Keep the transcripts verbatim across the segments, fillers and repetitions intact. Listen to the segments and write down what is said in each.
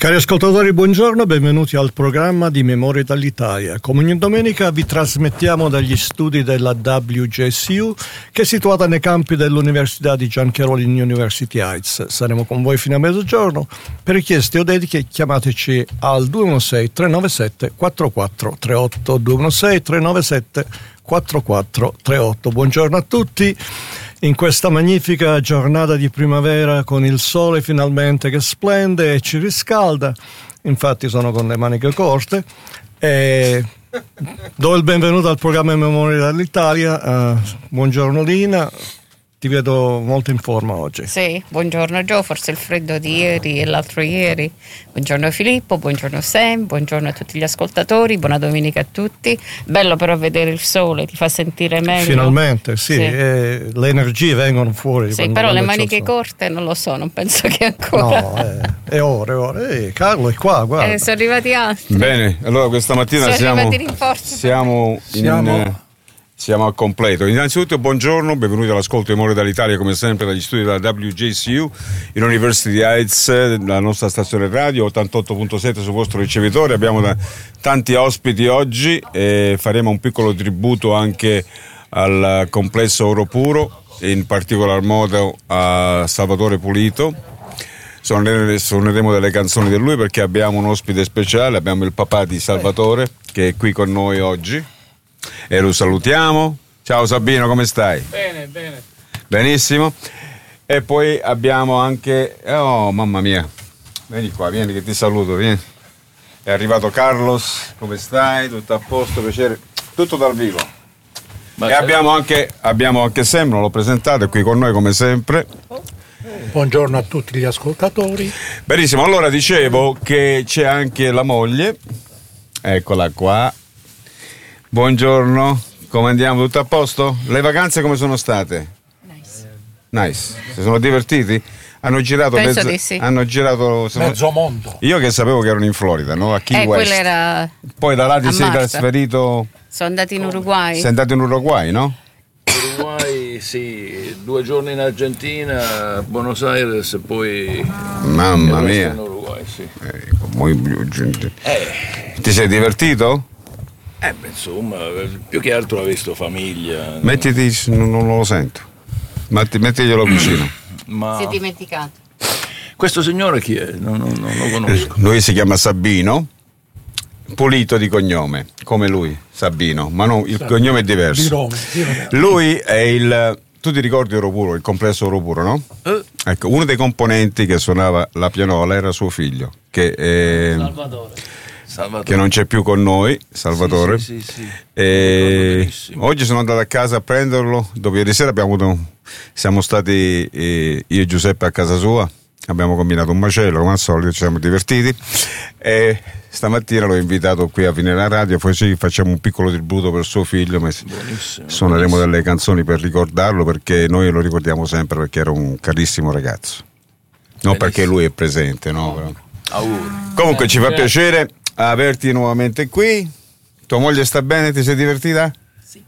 Cari ascoltatori, buongiorno, benvenuti al programma di Memorie dall'Italia. Come ogni domenica vi trasmettiamo dagli studi della W J C U, che è situata nei campi dell'Università di John Carrollin University Heights. Saremo con voi fino a mezzogiorno. Per richieste o dediche chiamateci al due uno sei tre nove sette quattro quattro tre otto, due uno sei tre nove sette quattro quattro tre otto. Buongiorno a tutti. In questa magnifica giornata di primavera, con il sole finalmente che splende e ci riscalda, infatti sono con le maniche corte, e do il benvenuto al programma Memorie dall'Italia. Uh, buongiorno Lina, ti vedo molto in forma oggi. Sì, buongiorno Gio, forse il freddo di ieri e l'altro ieri. Buongiorno Filippo, buongiorno Sam, buongiorno a tutti gli ascoltatori, buona domenica a tutti. Bello però vedere il sole, ti fa sentire meglio. Finalmente, sì, sì. E le energie vengono fuori. Sì, però le maniche corte non lo so, non penso che ancora. No, è, è ore, ore. Eh, Carlo è qua, guarda. Eh, sono arrivati altri. Bene, allora questa mattina sono siamo, siamo, in, siamo Siamo al completo. Innanzitutto buongiorno, benvenuti all'ascolto di Memorie dall'Italia, come sempre dagli studi della W J C U in University Heights, la nostra stazione radio ottantotto virgola sette sul vostro ricevitore. Abbiamo da, tanti ospiti oggi e faremo un piccolo tributo anche al complesso Oro Puro, in particolar modo a Salvatore Pulito. Suoneremo delle canzoni di lui perché abbiamo un ospite speciale, abbiamo il papà di Salvatore che è qui con noi oggi. E lo salutiamo. Ciao Sabino, come stai? Bene, bene. Benissimo. E poi abbiamo anche, oh mamma mia, vieni qua, vieni che ti saluto, vieni. È arrivato Carlos, come stai? Tutto a posto, piacere, tutto dal vivo. Ma e abbiamo anche, abbiamo anche Sam, non l'ho presentato, è qui con noi come sempre. Buongiorno a tutti gli ascoltatori. Benissimo, allora dicevo che c'è anche la moglie, eccola qua. Buongiorno, come andiamo? Tutto a posto? Le vacanze come sono state? Nice. Nice. Si sono divertiti? Hanno girato Penso mezzo, di sì. hanno girato sono... mezzo mondo. Io che sapevo che erano in Florida, no? A Key eh, West. Era Poi da là ti sei Marta. trasferito. Sono andati in Uruguay. Sei andato in Uruguay, no? Uruguay, sì, due giorni in Argentina, Buenos Aires e poi. Mamma mia. In Uruguay, sì. Eh, muy... Eh. Ti sei divertito? Eh, beh, insomma, più che altro ho visto famiglia. Mettiti, non, non lo sento. Metti, mettiglielo vicino. Ma Si è dimenticato. questo signore chi è? Non, non, non lo conosco. Lui si chiama Sabino, Pulito di cognome, come lui, Sabino, ma no, il Sabino. Cognome è diverso. Di Roma, di Roma. Lui è il... Tu ti ricordi Oro Puro, il complesso Oro Puro, no? Eh. Ecco, uno dei componenti che suonava la pianola era suo figlio, che è... Salvatore. Salvatore. Che non c'è più con noi, Salvatore. Sì, sì, sì, sì. E oggi sono andato a casa a prenderlo. Dopo ieri sera abbiamo avuto, siamo stati eh, io e Giuseppe a casa sua, abbiamo combinato un macello come al solito, ci siamo divertiti e stamattina l'ho invitato qui a venire alla radio, poi sì, facciamo un piccolo tributo per suo figlio, ma Buonissimo, suoneremo buonissimo. delle canzoni per ricordarlo, perché noi lo ricordiamo sempre perché era un carissimo ragazzo, non perché lui è presente, no? Però. Auguri. Comunque ci fa piacere averti nuovamente qui. Tua moglie sta bene? Ti sei divertita? Sì.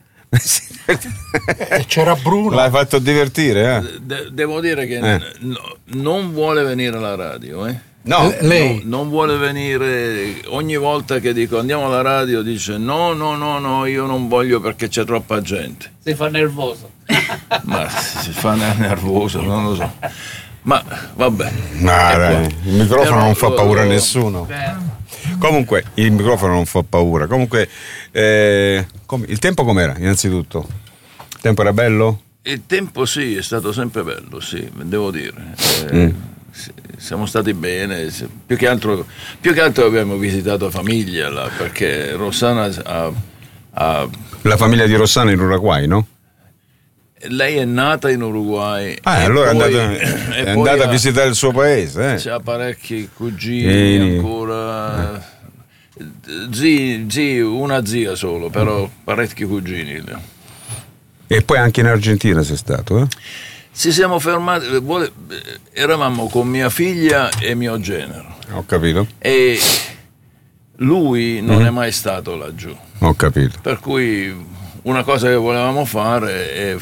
E c'era Bruno. L'hai fatto divertire, eh? De- devo dire che Eh. n- non vuole venire alla radio, eh? No, L- lei No, non vuole venire. Ogni volta che dico andiamo alla radio dice no, no, no, no, io non voglio perché c'è troppa gente. Si fa nervoso. Ma si fa nervoso, non lo so. Ma vabbè. Ma È dai, qua. il microfono Però, non fa paura a eh, nessuno. Comunque, il microfono non fa paura. Comunque, eh, com- il tempo com'era, innanzitutto? Il tempo era bello? Il tempo sì, è stato sempre bello, sì, devo dire. Eh, Mm. sì, siamo stati bene, sì. più che altro, più che altro abbiamo visitato famiglia là, perché Rossana ha, ha- La famiglia di Rossana in Uruguay, no? lei è nata in Uruguay. Ah, e allora poi- è andata, e è poi andata ha- a visitare il suo paese, eh? C'ha parecchi cugini Eh. ancora. Zii, zii, una zia solo, però parecchi cugini. E poi anche in Argentina sei stato, eh? Ci siamo fermati, vuole- eravamo con mia figlia e mio genero. Ho capito, E lui non Mm. è mai stato laggiù. ho capito. Per cui una cosa che volevamo fare è f-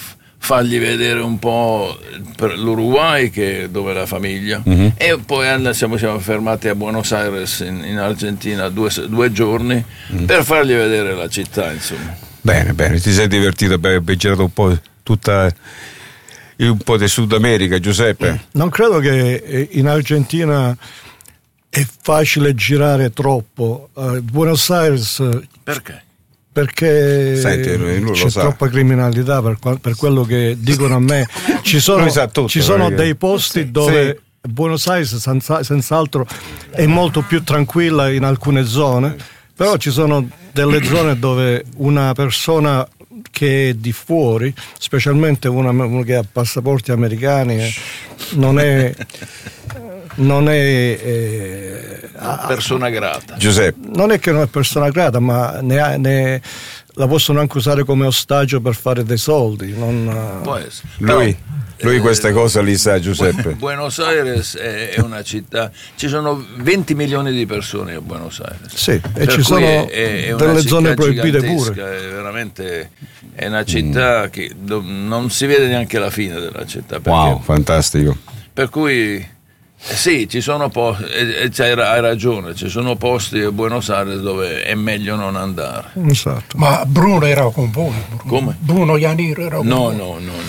fargli vedere un po' per l'Uruguay, che dove è la famiglia, Mm-hmm. e poi and- siamo, siamo fermati a Buenos Aires in, in Argentina due, due giorni Mm. per fargli vedere la città, insomma. Bene, bene, ti sei divertito, hai girato un po' tutta un po' di Sud America, Giuseppe. Non credo che eh, in Argentina è facile girare troppo. Uh, Buenos Aires eh, Perché? perché Senti, lui lo c'è sa. troppa criminalità, per, qua- per quello che dicono a me. Ci sono, Lui sa tutto, ci sono perché- dei posti dove Buenos Aires senza- senz'altro è molto più tranquilla in alcune zone, però ci sono delle zone dove una persona che è di fuori, specialmente una, uno che ha passaporti americani, eh, non è non è, eh, Una persona grata. Giuseppe, non è che non è persona grata, ma ne ha- ne- la possono anche usare come ostaggio per fare dei soldi. Non, Può essere. lui, Però, lui eh, queste cose li sa, Giuseppe. Buenos Aires è, è una città, ci sono venti milioni di persone a Buenos Aires. Sì, e Per ci cui sono è- è una delle città zone proibite gigantesca, pure. È veramente è una città che do- non si vede neanche la fine della città. Perché, Wow, fantastico. Per cui eh, sì, ci sono posti, e, e c'hai, hai ragione, ci sono posti a Buenos Aires dove è meglio non andare. Esatto. Ma Bruno era con voi? Bruno. Come? Bruno Ianiro era con No, voi? no, no,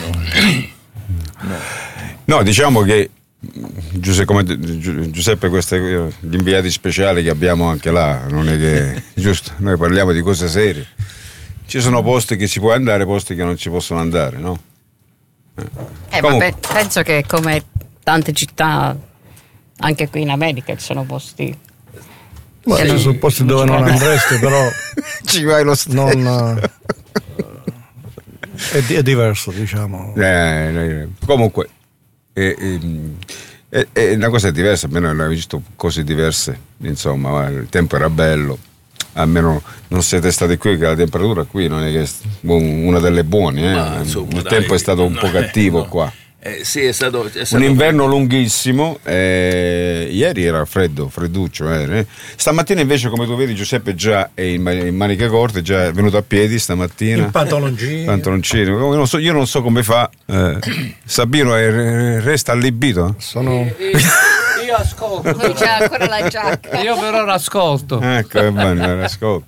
no. No, diciamo che Giuseppe, come, Gi- Giuseppe queste, gli inviati speciali che abbiamo anche là, non è che giusto, noi parliamo di cose serie. Ci sono posti che si può andare, posti che non ci possono andare, no? Eh, Comunque- vabbè, penso che come tante città, anche qui in America, ci sono posti. Ma Che ci non- sono posti dove non andreste, però Ci vai lo stesso. non, eh, è, di- è diverso, diciamo. Eh, eh, comunque è, è- è una cosa diversa, almeno abbiamo visto cose diverse, insomma, ma il tempo era bello, almeno non siete stati qui, che la temperatura qui non è che è bu- una delle buone, eh. Ma, insomma, il dai, tempo è stato un no, po' eh, cattivo no. qua. Eh, sì, è stato, è Un stato inverno lunghissimo, eh, ieri era freddo, fredduccio. Eh. Stamattina invece, come tu vedi, Giuseppe già è in, man- in maniche corte, già è venuto a piedi stamattina. In pantaloncini. Pantaloncini. Io non so, io non so come fa. eh, Sabino è- resta allibito? Sono, Io ascolto. Lui c'ha ancora la giacca. Io però l'ascolto. Ecco, è bene, ascolta.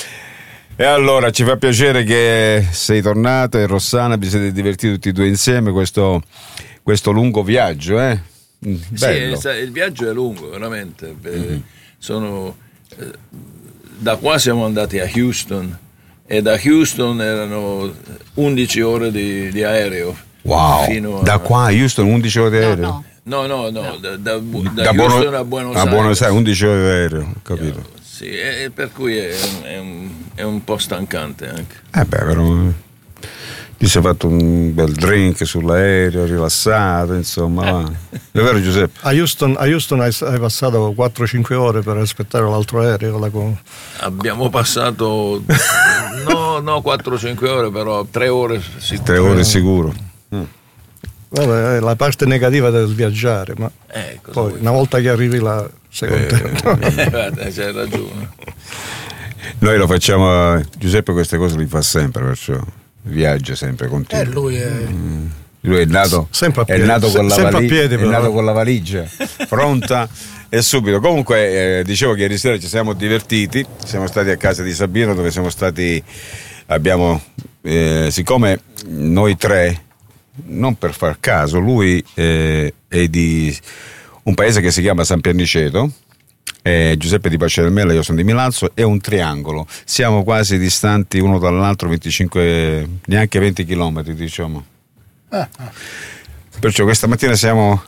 E allora ci fa piacere che sei tornato e Rossana, vi siete divertiti tutti e due insieme questo, questo lungo viaggio, eh? Mm, Sì, bello. è- il viaggio è lungo, veramente. Eh, sono, eh, da qua siamo andati a Houston e da Houston erano undici ore di, di aereo. Wow, fino a- da qua a Houston undici ore di No, aereo? no. No, no, no, da, da, da Da Houston Buono- a Buenos a Aires. Buenos Aires, undici ore di aereo, ho capito. Sì, e, e per cui è, un- è un, è un po' stancante anche. Eh beh, però eh, ti sei fatto un bel drink sull'aereo, rilassato, insomma. Va. È vero, Giuseppe? a Houston, a Houston hai, hai passato quattro cinque ore per aspettare l'altro aereo. La co- Abbiamo passato no, no quattro cinque ore, però tre ore sicuro. Tre ore sicuro. Vabbè, è la parte negativa del viaggiare, ma Eh, cosa poi vuoi una volta che arrivi là sei contento. fare? Guarda, c'hai ragione. Noi lo facciamo, Giuseppe queste cose li fa sempre, perciò viaggia sempre, Eh, continua. lui è... Lui è nato, Sempre a è piedi, nato con la sempre a valigia, piedi, è però. nato con la valigia pronta e subito. Comunque eh, dicevo che ieri sera ci siamo divertiti, siamo stati a casa di Sabino dove siamo stati, abbiamo, eh, siccome noi tre, non per far caso, lui eh, è di un paese che si chiama San Pierniceto, eh, Giuseppe di Pace del Mela, io sono di Milazzo, è un triangolo, siamo quasi distanti uno dall'altro venticinque, neanche venti chilometri, diciamo. Perciò questa mattina siamo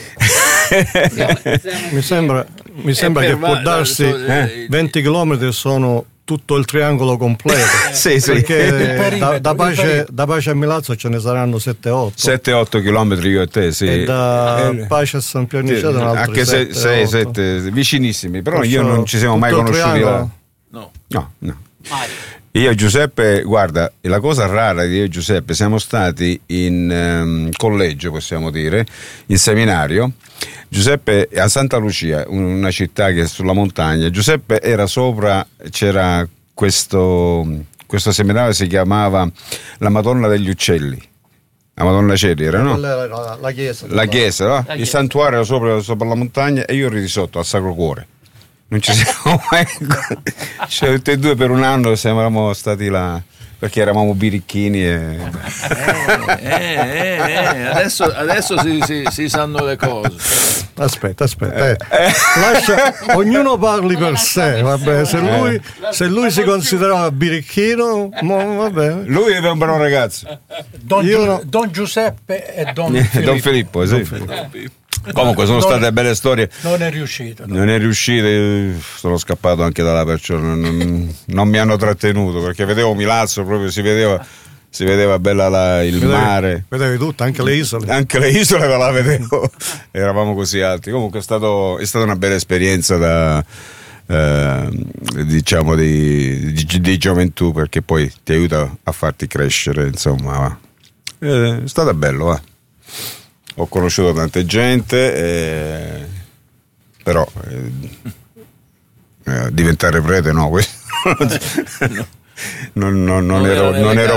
Mi sembra, mi sembra per che può va- darsi eh, venti chilometri sono tutto il triangolo completo. sì, sì. Perché Il da, da perimetro, il Pace, perimetro. da Pace a Milazzo ce ne saranno sette otto sette otto chilometri io e te, sì. e da Eh, Pace a San sì, Pierniceto sono altri anche se sette sei otto. sette vicinissimi, però Perciò io non ci siamo mai tutto il conosciuti là. triangolo. No. No, no. Mai. Io e Giuseppe, guarda, la cosa rara di io e Giuseppe, siamo stati in ehm, collegio, possiamo dire, in seminario. Giuseppe è a Santa Lucia, una città che è sulla montagna. Giuseppe era sopra, c'era questo, questo seminario, si chiamava La Madonna degli Uccelli. La Madonna Celi era, no? Quella era la, la chiesa. La chiesa, no? La Il chiesa. santuario era sopra, sopra la montagna e io ero di sotto al Sacro Cuore. Non ci siamo mai. Cioè, tutti e due per un anno siamo stati là perché eravamo birichini e. Eh, eh, eh, adesso, adesso si, si, si sanno le cose. Aspetta, aspetta. eh. Lascia, ognuno parli per sé. Vabbè, se lui, se lui si considerava birichino, mo, vabbè. Lui era un bravo ragazzo. Don, Io Giu- no. Don Giuseppe e Don Filippo. Don Filippo, sì. Comunque sono Non- state belle storie. Non è riuscito. no. Non è riuscito, io sono scappato anche da là, perciò non, non- non mi hanno trattenuto perché vedevo Milazzo, proprio si vedeva, si vedeva bella la- il Vedevi- mare. Vedevi tutto, anche le isole. Anche le isole ve la vedevo, eravamo così alti. Comunque è, stato, è stata una bella esperienza da, eh, diciamo di, di- di gioventù, perché poi ti aiuta a farti crescere, insomma. Va. Eh, È stato bello, va. Ho conosciuto tante gente, eh, però eh, eh, diventare prete no, questo non, non- non Non ero, era nelle non ero